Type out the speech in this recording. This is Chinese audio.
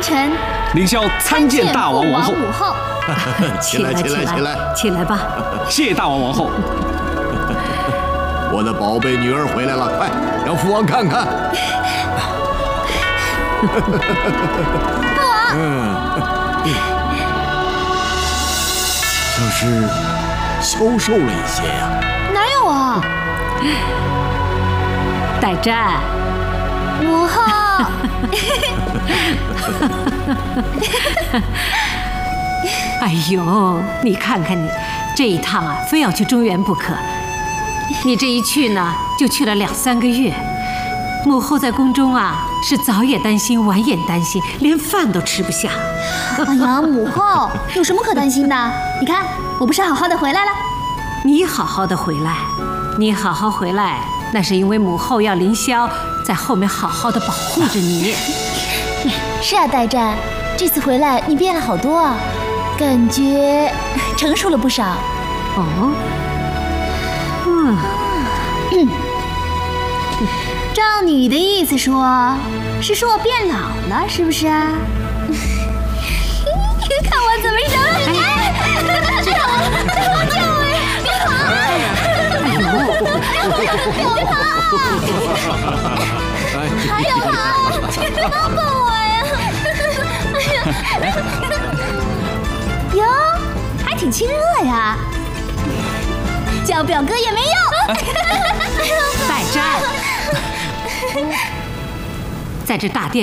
臣凌霄参见大王王后。 母后。 起来， 起来吧！ 谢大王王后。 我的宝贝女儿回来了，快让父王看看。 父王， 像是消瘦了一些呀。 哪有啊？ 代战， 母后。 哎呦，你看看你，这一趟啊，非要去中原不可。你这一去呢，就去了2、3个月。母后在宫中啊，是早也担心，晚也担心，连饭都吃不下。 哎呀，母后有什么可担心的？你看，我不是好好的回来了。 你好好的回来，你好好回来，那是因为母后要凌霄在后面好好的保护着你。 是啊，代战，这次回来你变了好多啊，感觉成熟了不少。 哦， 照你的意思说，是说我变老了，是不是啊？看我怎么收拾你！救我！救我！别跑！还有跑！放过我呀！哟，还挺亲热呀。叫表哥也没用。 代战，在这大殿